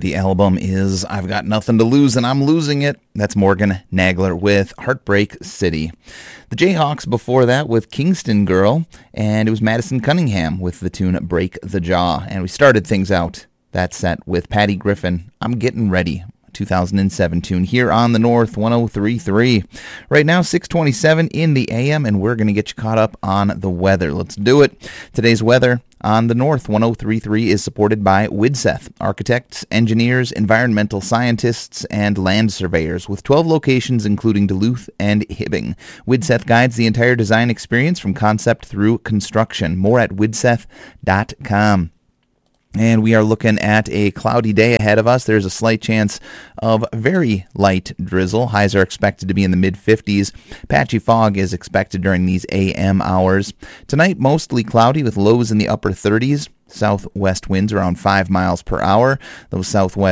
The album is I've Got Nothing to Lose and I'm Losing It. That's Morgan Nagler with Heartbreak City. The Jayhawks before that with Kingston Girl, and it was Madison Cunningham with the tune Break the Jaw. And we started things out, that set, with Patty Griffin, I'm Getting Ready. 2007 tune here on the North 103.3. Right now, 6:27 in the AM, and we're going to get you caught up on the weather. Let's do it. Today's weather on the North 103.3 is supported by Widseth, architects, engineers, environmental scientists, and land surveyors, with 12 locations including Duluth and Hibbing. Widseth guides the entire design experience from concept through construction. More at widseth.com. And we are looking at a cloudy day ahead of us. There's a slight chance of very light drizzle. Highs are expected to be in the mid-50s. Patchy fog is expected during these AM hours. Tonight, mostly cloudy with lows in the upper 30s. Southwest winds around 5 miles per hour. Those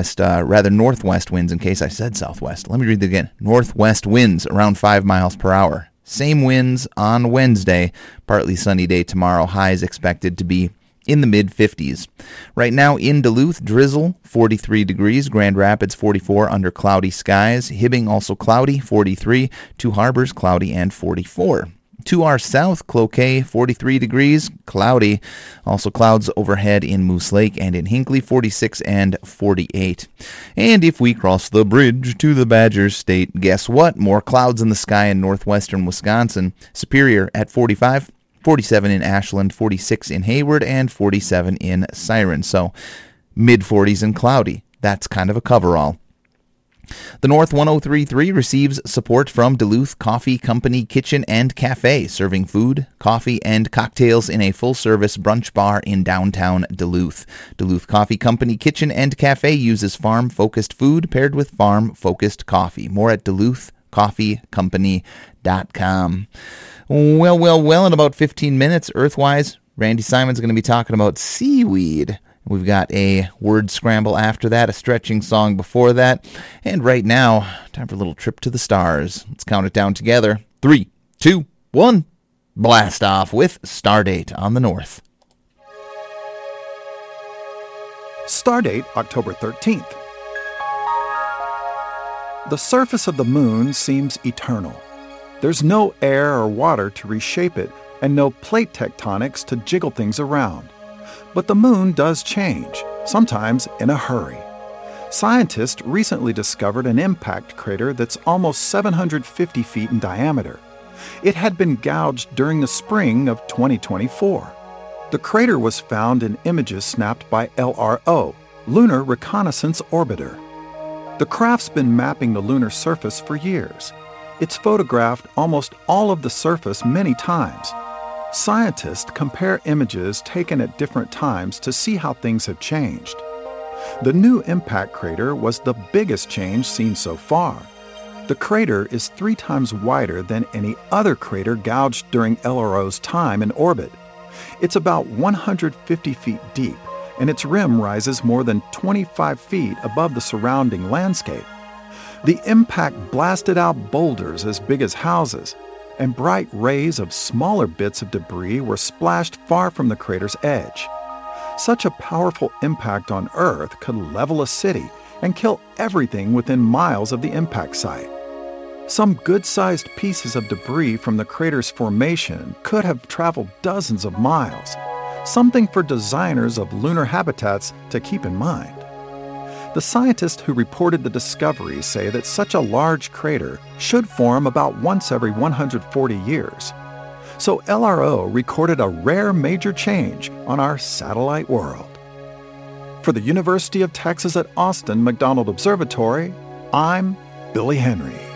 northwest winds, in case I said southwest. Let me read that again. Northwest winds around 5 miles per hour. Same winds on Wednesday. Partly sunny day tomorrow. Highs expected to be in the mid-50s. Right now in Duluth, drizzle, 43 degrees. Grand Rapids, 44 under cloudy skies. Hibbing, also cloudy, 43. Two Harbors, cloudy and 44. To our south, Cloquet, 43 degrees, cloudy. Also clouds overhead in Moose Lake and in Hinckley, 46 and 48. And if we cross the bridge to the Badger State, guess what? More clouds in the sky in northwestern Wisconsin. Superior at 45. 47 in Ashland, 46 in Hayward, and 47 in Siren. So mid-40s and cloudy. That's kind of a coverall. The North 103.3 receives support from Duluth Coffee Company Kitchen and Cafe, serving food, coffee, and cocktails in a full-service brunch bar in downtown Duluth. Duluth Coffee Company Kitchen and Cafe uses farm-focused food paired with farm-focused coffee. More at DuluthCoffeeCompany.com. Well, in about 15 minutes, Earthwise, Randy Simon's going to be talking about seaweed. We've got a word scramble after that, a stretching song before that, and right now, time for a little trip to the stars. Let's count it down together. 3, 2, 1, blast off with Stardate on the North. Stardate, October 13th. The surface of the moon seems eternal. There's no air or water to reshape it, and no plate tectonics to jiggle things around. But the moon does change, sometimes in a hurry. Scientists recently discovered an impact crater that's almost 750 feet in diameter. It had been gouged during the spring of 2024. The crater was found in images snapped by LRO, Lunar Reconnaissance Orbiter. The craft's been mapping the lunar surface for years. It's photographed almost all of the surface many times. Scientists compare images taken at different times to see how things have changed. The new impact crater was the biggest change seen so far. The crater is 3 times wider than any other crater gouged during LRO's time in orbit. It's about 150 feet deep, and its rim rises more than 25 feet above the surrounding landscape. The impact blasted out boulders as big as houses, and bright rays of smaller bits of debris were splashed far from the crater's edge. Such a powerful impact on Earth could level a city and kill everything within miles of the impact site. Some good-sized pieces of debris from the crater's formation could have traveled dozens of miles, something for designers of lunar habitats to keep in mind. The scientists who reported the discovery say that such a large crater should form about once every 140 years. So LRO recorded a rare major change on our satellite world. For the University of Texas at Austin McDonald Observatory, I'm Billy Henry.